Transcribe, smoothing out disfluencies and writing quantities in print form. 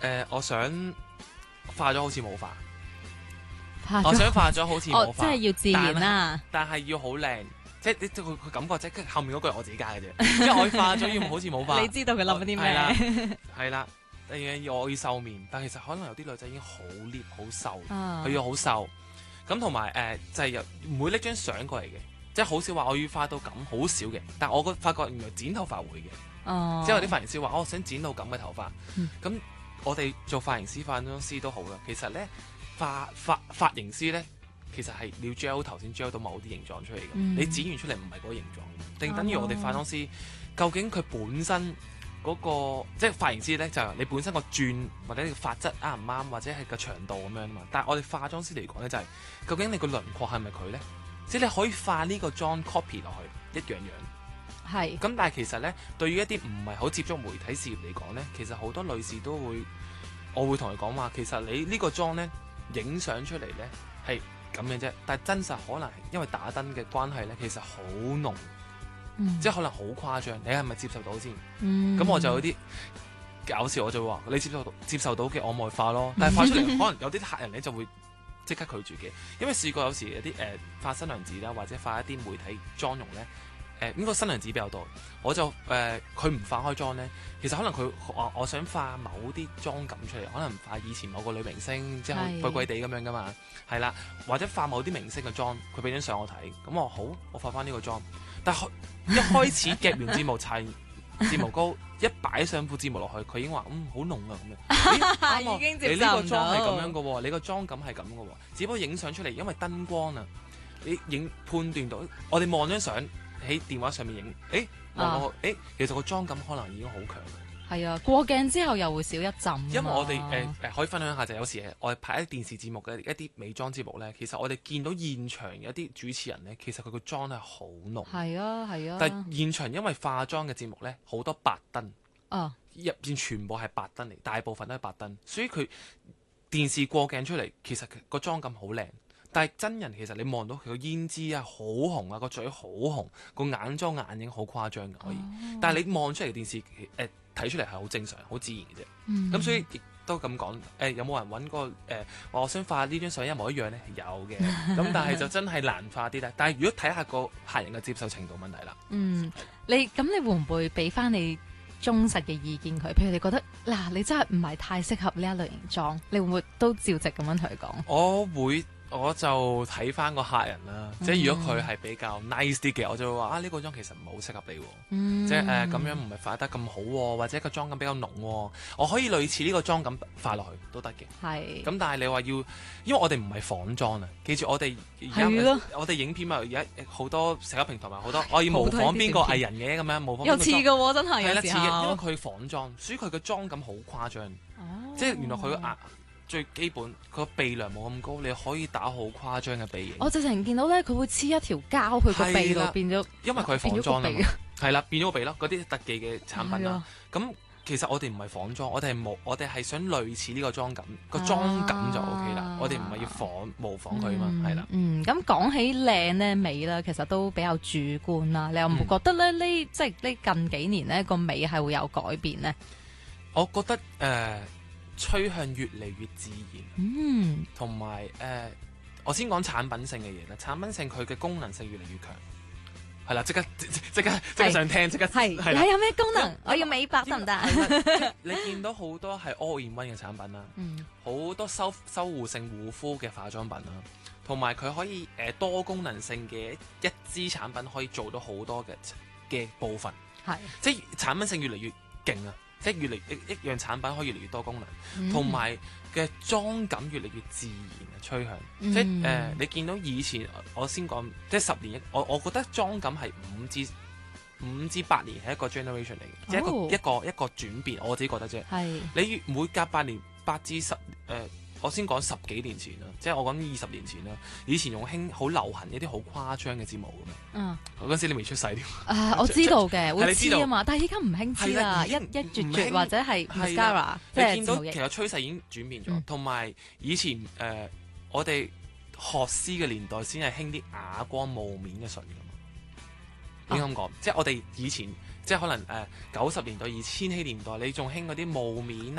我想化咗好似冇化， 化咗我想化咗好似冇哦，即化， 係要自然啦。 但係要好靚，即係佢感覺即係後面嗰句係我自己加嘅啫，即係我化咗要好似冇化。 你知道佢諗緊啲係啦咩？ 係啦，我要瘦面，但其實可能有啲女仔已經好 lift 好瘦， 啊佢要好瘦。咁同埋就係唔會拎張相過嚟嘅，即係好少話我要化到咁，好少嘅。但係我發覺原來剪頭髮會嘅， 哦， 即係有啲髮型師話我想剪到咁嘅頭髮。 嗯咁我哋做髮型師、化妝師都好啦。其實咧髮型師咧，其實係你要 gel 頭先 gel 到某啲形狀出嚟嘅。 嗯你剪完出嚟唔係嗰個形狀，定等於我哋化妝師究竟佢本身嗰個即係髮型師咧，就係你本身個轉或者你個髮質啱唔啱，或者係個長度咁樣嘛。但係我哋化妝師嚟講咧，就係究竟你個輪廓係咪佢咧？即係你可以化呢個妝 copy 落去一樣樣。 係咁但係其實咧，對於一啲唔係好接觸媒體事業嚟講咧，其實好多女士都會，我會同佢講話，其實你呢個妝咧影相出嚟咧係咁嘅啫，但係真實可能係因為打燈嘅關係咧，其實好濃，即係可能好誇張。你係咪接受到先？咁我就有啲搞笑，我就會話你接受到嘅我咪化咯，但係化出嚟可能有啲客人咧就會即刻拒絕嘅，因為試過有時有啲化新娘子啦，或者化一啲媒體妝容咧。應該新娘子比較多，我就佢唔化開妝咧，其實可能佢我想化某啲妝感出嚟，可能化以前某個女明星，即係貴貴地咁樣噶嘛，係啦，或者化某啲明星嘅妝，佢俾張相我睇，咁我好，我化翻呢個妝，但係一開始夾完睫毛搽睫毛膏，一擺上副睫毛落去，佢已經話好濃啊咁樣， 已經接你呢個受唔到妝係咁樣嘅喎，你個妝感係咁嘅喎，只不過影相出嚟，因為燈光啊，你判斷到，我哋望張相。喺電話上面影，望落去，其實個妝感可能已經好強。 係啊，過鏡之後又會少一陣。 因為我哋可以分享下，就有時我哋拍一啲電視節目嘅一啲美妝節目咧，其實我哋見到現場有一啲主持人咧，其實佢個妝係好濃。 係啊係啊。 但係現場因為化妝嘅節目咧，好多白燈，入邊全部係白燈嚟，大部分都係白燈，所以佢電視過鏡出嚟，其實個妝感好靚。但係真人其實你望到佢個胭脂啊好紅啊，個嘴好紅，個眼妝眼影好誇張嘅可以。但係你望出嚟電視睇出嚟係好正常、好自然嘅啫。咁所以亦都咁講有冇人揾過話我想化呢張相一模一樣咧？有嘅。咁但係就真係難化啲咧。但係如果睇下個客人嘅接受程度問題啦。 你會唔會俾翻你忠實嘅意見佢？譬如你覺得你真係唔係太適合呢一類型妝，你會唔會都照直咁樣同佢講？ 我就睇翻個客人啦，即係如果佢係比較 nice 啲嘅，我就會話呢個妝其實唔係好適合你，即係咁樣唔係化得咁好，或者個妝感比較濃，我可以類似呢個妝感化落去都得嘅。 係。 咁但係你話要，因為我哋唔係仿妝啊，記住我哋我哋影片咪而家好多社交平台咪好多，我要模仿邊個藝人嘅咁樣模仿。 又似嘅喎，真係有時候。 因為佢仿妝，所以佢嘅妝感好誇張。即係原來佢個額。最基本佢個鼻梁冇咁高，你可以打好誇張嘅鼻型。 我直情見到咧，佢會黐一條膠去個鼻度變咗， 因為佢係仿妝啊嘛，係啦，變咗個鼻咯，嗰啲特技嘅產品啦。咁其實我哋唔係仿妝，我哋係想類似呢個妝感，個妝感就 OK 啦。我哋唔係要模仿佢啊嘛，係啦。 咁講起靚咧美啦，其實都比較主觀啦。你有冇覺得咧即係呢近幾年咧個美係會有改變咧？ 我覺得趨向越嚟越自然，同埋我先講產品性嘅嘢啦。產品性佢嘅功能性越嚟越強，係啦，即刻想聽，即刻係有咩功能？我要美白得唔得？ 你見到好多係 all in one 嘅產品啦，好多修護性護膚嘅化妝品啦，同埋佢可以多功能性嘅一支產品可以做到好多嘅部分，即係產品性越嚟越勁啊！即係越嚟一樣產品可以越嚟越多功能，同埋嘅妝感越嚟越自然嘅趨向。即係你見到以前我先講，即係10年我覺得妝感係5至8年係一個 generation 嚟嘅，即係一個轉變。我自己覺得啫。你每隔8年8至10我先講10幾年前啦，即係我講20年前啦。以前用好流行一啲好誇張嘅睫毛咁樣。嗰陣時你未出世添。 我知道嘅，會黐啊嘛，但係依家唔興黐啦，一絕或者係 mascara。 你見到其實趨勢已經轉變咗，同埋以前我哋學師嘅年代先係興啲啞光霧面嘅唇㗎嘛。應該咁講，即係我哋以前即係可能90年代、2000禧年代，你仲興嗰啲霧面